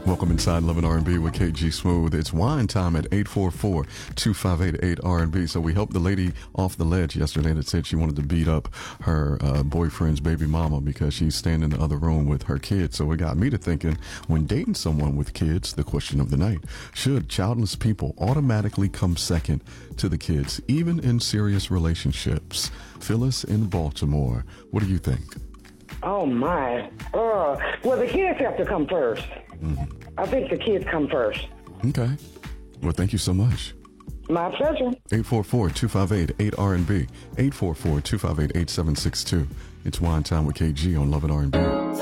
Welcome inside Love and R&B with KG Smooth. It's wine time at 844-258-8R&B. So we helped the lady off the ledge yesterday that said she wanted to beat up her boyfriend's baby mama because she's staying in the other room with her kids. So it got me to thinking, when dating someone with kids, the question of the night, should childless people automatically come second to the kids, even in serious relationships? Phyllis in Baltimore, what do you think? Oh, my. Well, the kids have to come first. Mm-hmm. I think the kids come first. Okay. Well, thank you so much. My pleasure. 844-258-8R&B. 844-258-8762. It's Wine Time with KG on Love and R&B.